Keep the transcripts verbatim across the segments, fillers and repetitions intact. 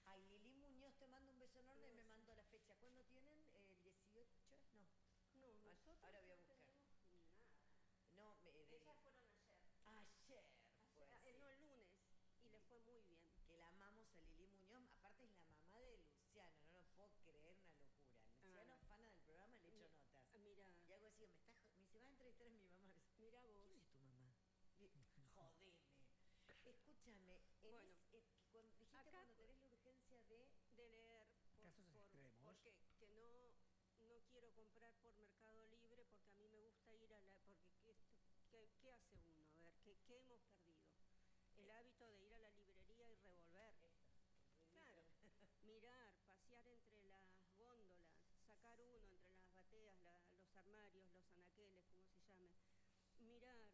Ay, Lili Muñoz, te mando un beso enorme y me mando la fecha. ¿Cuándo tienen? ¿El dieciocho? No. No, nosotros Ahora voy a no buscar. tenemos nada. No, me, de... Ellas fueron ayer. Ayer fue, ayer, sí. No, el lunes. Y le fue muy bien. Que la amamos a Lili Muñoz. Aparte es la mamá de Luciano. No lo puedo creer, una locura. Luciano, Ah, fana del programa, le echo mi, notas. Mira. Y algo así, me, está, me dice, va a entrevistar a mi mamá. Mira vos. ¿Quién es tu mamá? Jodeme. Escúchame, en Bueno, es, eh, cuando, dijiste acá, cuando tenés la urgencia de... De leer. Por, Casos por, extremos. Porque que no, no quiero comprar por Mercado Libre porque a mí me gusta ir a la... Porque ¿qué, qué, qué hace uno? A ver, ¿qué, qué hemos perdido? El hábito de ir a la librería y revolver. Claro, mirar, pasear entre las góndolas, sacar uno entre las bateas, la, los armarios, los anaqueles, como se llame. Mirar,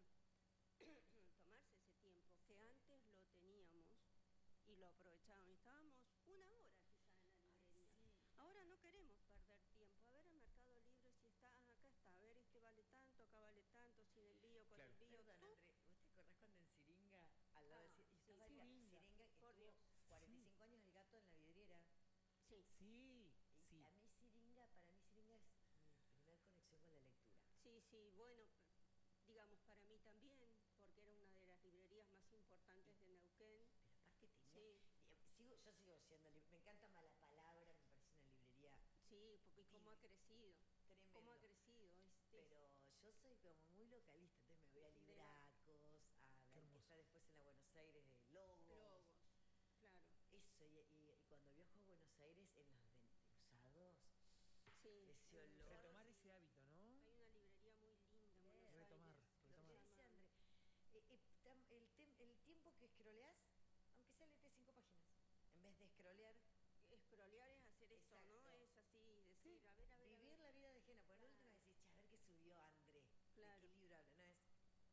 tomarse ese tiempo, que antes lo teníamos y lo aprovechábamos. Estábamos una hora quizás en la librería. Ay, sí. Ahora no queremos perder tiempo. A ver el Mercado Libre si está, ah, acá está, a ver este vale tanto, acá vale tanto, sin envío, con claro. envío. Perdón, André, ¿vos te acordás cuando en Siringa, al lado Ah, de sí, estaba sí, el Siringa. Siringa, que Por estuvo Dios. cuarenta y cinco Sí. años el gato en la vidriera? Sí. Sí, Y sí. a mí Siringa, para mí Siringa es mi primer conexión con la lectura. Sí, sí, bueno, digamos para mí también, porque era una de las librerías más importantes de Neuquén. Pero aparte tenía... Sí. Sigo, yo sigo siendo... Me encanta Mala Palabra, me parece una librería... Sí, porque cómo ha crecido. Tremendo. Cómo ha crecido. Es, Pero yo soy como muy localista, entonces me voy a Libracos, a la que está después en la Buenos Aires de Logos. Logos, claro. Eso, y, y, y cuando viajo a Buenos Aires en los usados... Sí, ese olor. Retomar ese hábito, ¿no? Hay una librería muy linda en Buenos retomar, Aires. retomar. Lo que dice André, eh, eh, el, tem, el tiempo que escroleás, aunque sea leete cinco páginas, en vez de escrolear. Escrolear es hacer esto, ¿no? Es así, decir, sí, a ver, a ver. Vivir a ver. la vida de Jena, porque Claro. la última decís, che, a ver qué subió André, Claro. de qué libro habla, ¿no es?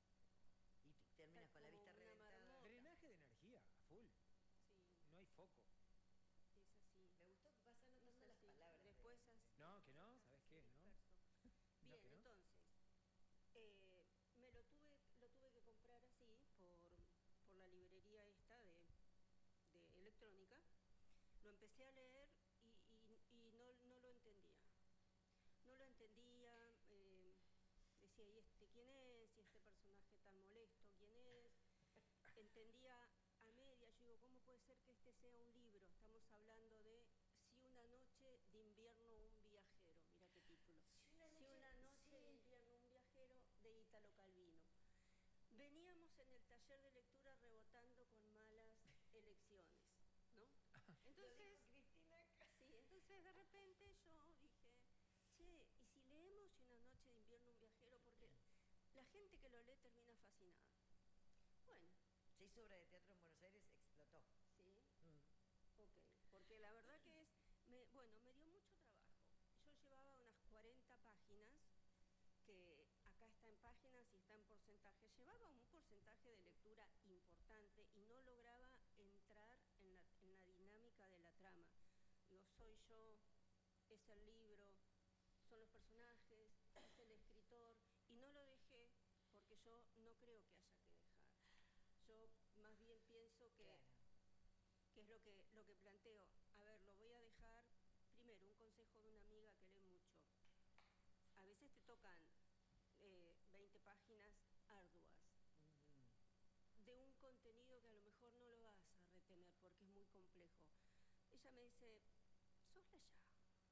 Y terminas Está con la vista reventada. marmota. Drenaje de energía, a full. Sí. No hay foco. Es así. Me gustó que vas anotando Es las así. palabras. Después de... así. No, que no, ¿sabes qué? ¿No? Bien, no, no. entonces, eh, me lo tuve, lo tuve que comprar así por, por la librería esta de, de electrónica. Lo empecé a leer y, y, y no, no lo entendía. No lo entendía, eh, decía, ¿y este quién es? ¿Y este personaje tan molesto? ¿Quién es? Entendía a media, yo digo, ¿cómo puede ser que este sea un libro? Estamos hablando de Si una noche de invierno un viajero, mira qué título. Si una noche, si una noche sí. de invierno un viajero, de Ítalo Calvino. Veníamos en el taller de lectura rebotando con malas elecciones, ¿no? Entonces, Cristina. sí, entonces de repente yo dije, che, ¿y si leemos Si una noche de invierno un viajero? Porque la gente que lo lee termina fascinada. Bueno. Se hizo obra de teatro en Buenos Aires, explotó. Sí. Mm. Ok, porque la verdad que es, me, bueno, me dio mucho trabajo. Yo llevaba unas cuarenta páginas, que acá está en páginas y está en porcentaje. Llevaba un porcentaje de lectura importante y no lograba entrar en la, en la dinámica de la trama. Digo, soy yo, es el libro, son los personajes, es el escritor, y no lo dejé porque yo no creo que haya que dejar. Yo más bien pienso que, claro. que es lo que, lo que planteo. A ver, lo voy a dejar, primero, un consejo de una amiga que lee mucho. A veces te tocan eh, veinte páginas arduas, uh-huh. de un contenido que a lo mejor no lo vas a retener porque es muy complejo. Ella me dice, sosla ya.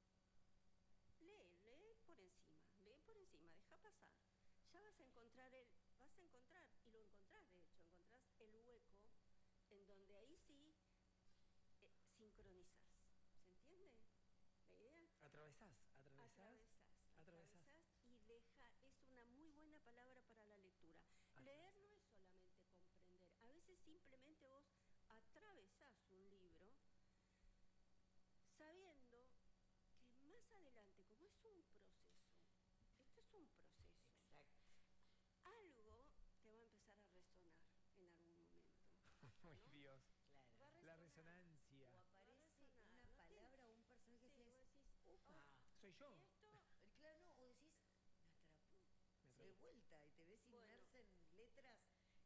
Lee, lee por encima, lee por encima, deja pasar. Ya vas a encontrar el, vas a encontrar, y lo encontrás de hecho, encontrás el hueco en donde ahí sí eh, sincronizás. ¿Se entiende la idea? Atravesás, atravesás. Atravesás, atravesás. atravesás y deja, es una muy buena palabra para la lectura. Atravesás. Leer no es solamente comprender, a veces simplemente vos atravesás un libro sabiendo que más adelante, como es un proceso, esto es un proceso. Exacto. Algo te va a empezar a resonar en algún momento. Ay, ¿no? Dios. Claro. La resonancia. O aparece resonar, una ¿no? palabra o un personaje que sí, decís, decís, upa. Soy yo. ¿Y esto? Claro, no, o decís, me atrapó. Me atrapó. De vuelta y te ves inmersa bueno. en letras